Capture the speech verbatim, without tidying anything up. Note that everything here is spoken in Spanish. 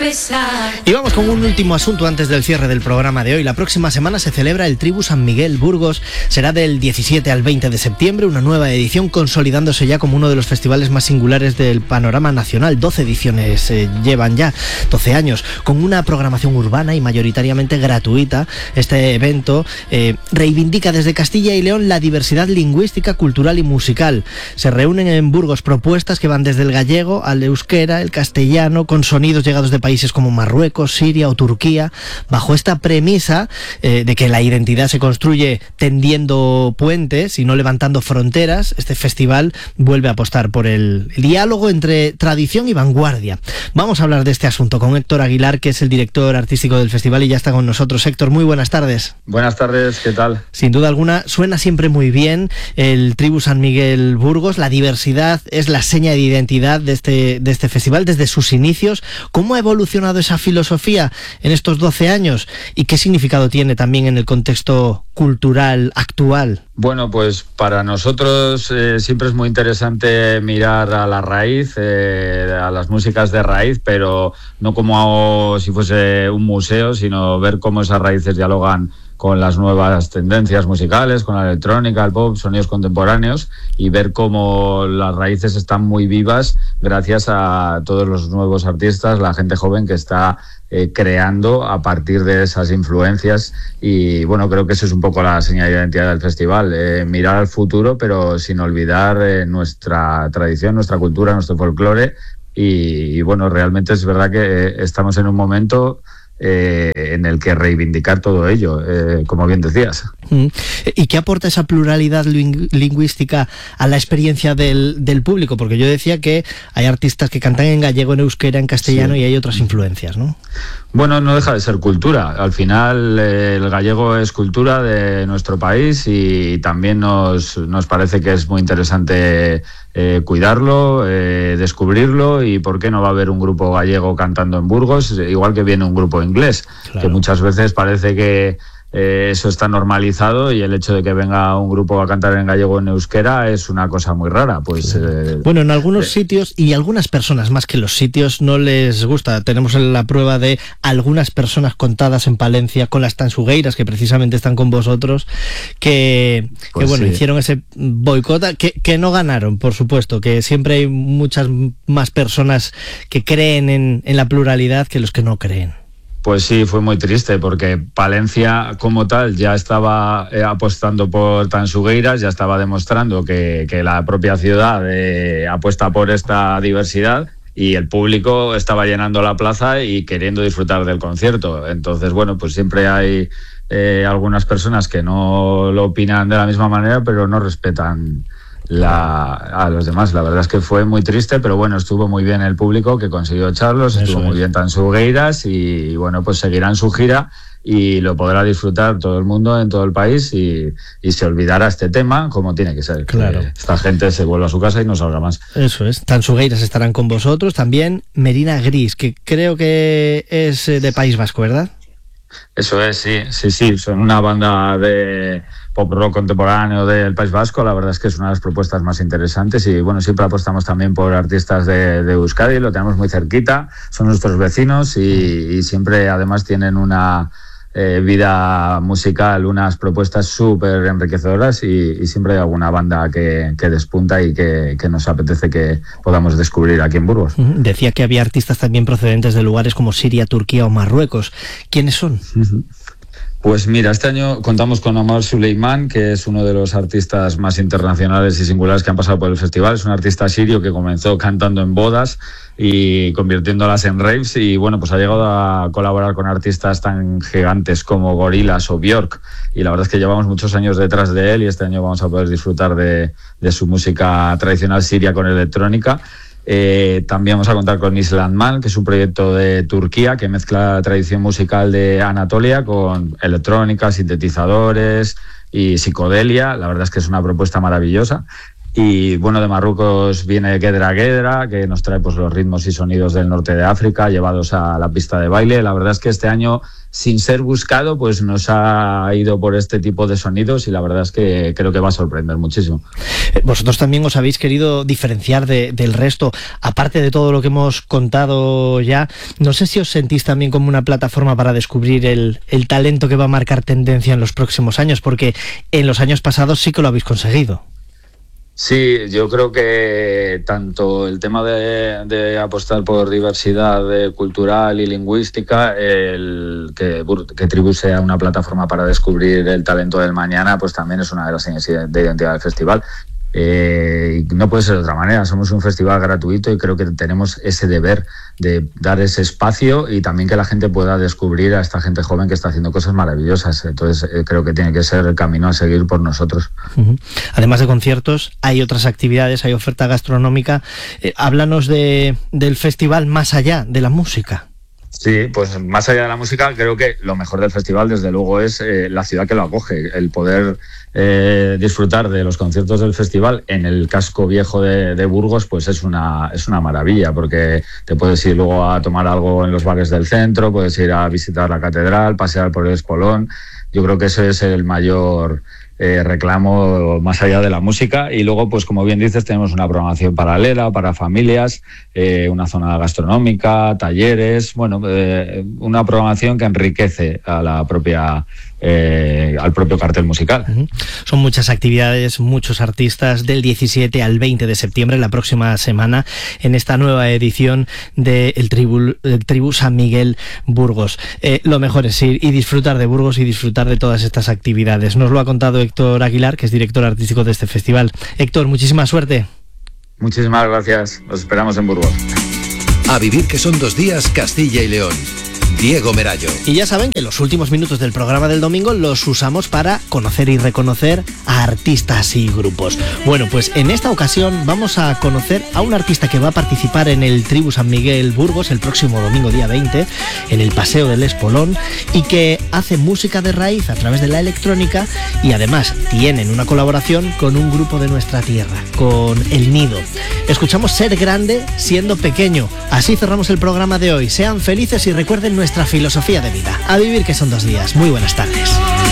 Y vamos con un último asunto antes del cierre del programa de hoy. La próxima semana se celebra el Tribu San Miguel Burgos. Será del diecisiete al veinte de septiembre, una nueva edición consolidándose ya como uno de los festivales más singulares del panorama nacional. doce ediciones eh, llevan ya, doce años, con una programación urbana y mayoritariamente gratuita. Este evento eh, reivindica desde Castilla y León la diversidad lingüística, cultural y musical. Se reúnen en Burgos propuestas que van desde el gallego al euskera, el castellano, con sonidos llegados de países como Marruecos, Siria o Turquía, bajo esta premisa eh, de que la identidad se construye tendiendo puentes y no levantando fronteras. Este festival vuelve a apostar por el diálogo entre tradición y vanguardia. Vamos a hablar de este asunto con Héctor Aguilar, que es el director artístico del festival, y ya está con nosotros. Héctor, muy buenas tardes. Buenas tardes, ¿qué tal? Sin duda alguna, suena siempre muy bien el Tribu San Miguel Burgos. La diversidad es la seña de identidad de este, de este festival desde sus inicios. ¿Cómo ha evolucionado esa filosofía en estos doce años y qué significado tiene también en el contexto cultural actual? Bueno, pues para nosotros eh, siempre es muy interesante mirar a la raíz, eh, a las músicas de raíz, pero no como si fuese un museo, sino ver cómo esas raíces dialogan con las nuevas tendencias musicales, con la electrónica, el pop, sonidos contemporáneos, y ver cómo las raíces están muy vivas gracias a todos los nuevos artistas, la gente joven que está eh, creando a partir de esas influencias. Y bueno, creo que eso es un poco la señal de identidad del festival, eh, mirar al futuro pero sin olvidar eh, nuestra tradición, nuestra cultura, nuestro folclore. Y, y bueno, realmente es verdad que eh, estamos en un momento Eh, en el que reivindicar todo ello, eh, como bien decías. ¿Y qué aporta esa pluralidad ling- lingüística a la experiencia del, del público? Porque yo decía que hay artistas que cantan en gallego, en euskera, en castellano, sí, y hay otras influencias, ¿no? Bueno, no deja de ser cultura. Al final eh, el gallego es cultura de nuestro país y también nos, nos parece que es muy interesante eh, cuidarlo, eh, descubrirlo, y por qué no va a haber un grupo gallego cantando en Burgos, igual que viene un grupo inglés, claro, que muchas veces parece que Eh, eso está normalizado, y el hecho de que venga un grupo a cantar en gallego o en euskera es una cosa muy rara. Pues eh, bueno, en algunos eh, sitios, y algunas personas más que los sitios, no les gusta. Tenemos la prueba de algunas personas contadas en Palencia con las tansugueiras, que precisamente están con vosotros, que, pues que bueno, sí, hicieron ese boicot, que, que no ganaron, por supuesto, que siempre hay muchas más personas que creen en, en la pluralidad que los que no creen. Pues sí, fue muy triste, porque Palencia como tal ya estaba eh, apostando por tansugueiras, ya estaba demostrando que, que la propia ciudad eh, apuesta por esta diversidad, y el público estaba llenando la plaza y queriendo disfrutar del concierto. Entonces, bueno, pues siempre hay eh, algunas personas que no lo opinan de la misma manera, pero no respetan La, a los demás. La verdad es que fue muy triste, pero bueno, estuvo muy bien el público que consiguió echarlos, Eso estuvo es. muy bien tansugueiras, y, y bueno, pues seguirán su gira y lo podrá disfrutar todo el mundo en todo el país, y, y se olvidará este tema como tiene que ser. Claro. Que esta gente se vuelva a su casa y no salga más. Eso es. Tansugueiras estarán con vosotros, también Merina Gris, que creo que es de País Vasco, ¿verdad? Eso es, sí, sí, sí, son una banda de pop rock contemporáneo del País Vasco. La verdad es que es una de las propuestas más interesantes, y bueno, siempre apostamos también por artistas de, de Euskadi, lo tenemos muy cerquita, son nuestros vecinos, y, y siempre además tienen una eh, vida musical, unas propuestas súper enriquecedoras, y, y siempre hay alguna banda que, que despunta y que, que nos apetece que podamos descubrir aquí en Burgos. Decía que había artistas también procedentes de lugares como Siria, Turquía o Marruecos. ¿Quiénes son? Uh-huh. Pues mira, este año contamos con Omar Suleiman, que es uno de los artistas más internacionales y singulares que han pasado por el festival. Es un artista sirio que comenzó cantando en bodas y convirtiéndolas en raves, y bueno, pues ha llegado a colaborar con artistas tan gigantes como Gorillaz o Björk, y la verdad es que llevamos muchos años detrás de él, y este año vamos a poder disfrutar de, de su música tradicional siria con electrónica. Eh, también vamos a contar con Islandman, que es un proyecto de Turquía que mezcla la tradición musical de Anatolia con electrónica, sintetizadores y psicodelia. La verdad es que es una propuesta maravillosa. Y bueno, de Marruecos viene Guedra Guedra, que nos trae pues los ritmos y sonidos del norte de África llevados a la pista de baile. La verdad es que este año, sin ser buscado, pues nos ha ido por este tipo de sonidos y la verdad es que creo que va a sorprender muchísimo. Vosotros también os habéis querido diferenciar de, del resto, aparte de todo lo que hemos contado ya. No sé si os sentís también como una plataforma para descubrir el, el talento que va a marcar tendencia en los próximos años, porque en los años pasados sí que lo habéis conseguido. Sí, yo creo que tanto el tema de, de apostar por diversidad eh, cultural y lingüística, el que, que Tribu sea una plataforma para descubrir el talento del mañana, pues también es una de las señas de identidad del festival. Eh, y no puede ser de otra manera, somos un festival gratuito y creo que tenemos ese deber de dar ese espacio y también que la gente pueda descubrir a esta gente joven que está haciendo cosas maravillosas. Entonces eh, creo que tiene que ser el camino a seguir por nosotros. Uh-huh. Además de conciertos, hay otras actividades, hay oferta gastronómica. Eh, háblanos de, del festival más allá de la música. Sí, pues más allá de la música, creo que lo mejor del festival, desde luego, es eh, la ciudad que lo acoge, el poder eh, disfrutar de los conciertos del festival en el casco viejo de, de Burgos, pues es una, es una maravilla, porque te puedes ir luego a tomar algo en los bares del centro, puedes ir a visitar la catedral, pasear por el Espolón. Yo creo que ese es el mayor eh, reclamo más allá de la música. Y luego, pues como bien dices, tenemos una programación paralela para familias, eh, una zona gastronómica, talleres, bueno, eh, una programación que enriquece a la propia eh, al propio cartel musical. Uh-huh. Son muchas actividades, muchos artistas, del diecisiete al veinte de septiembre, la próxima semana, en esta nueva edición del de Tribu, el Tribu San Miguel Burgos. Eh, lo mejor es ir y disfrutar de Burgos y disfrutar de todas estas actividades. Nos lo ha contado Héctor Aguilar, que es director artístico de este festival. Héctor, muchísima suerte. Muchísimas gracias. Los esperamos en Burgos. A vivir que son dos días, Castilla y León. Diego Merallo. Y ya saben que los últimos minutos del programa del domingo los usamos para conocer y reconocer a artistas y grupos. Bueno, pues en esta ocasión vamos a conocer a un artista que va a participar en el Tribu San Miguel Burgos el próximo domingo día veinte, en el Paseo del Espolón, y que hace música de raíz a través de la electrónica y además tienen una colaboración con un grupo de nuestra tierra, con El Nido. Escuchamos Ser grande siendo pequeño. Así cerramos el programa de hoy. Sean felices y recuerden nuestra filosofía de vida. A vivir que son dos días. Muy buenas tardes.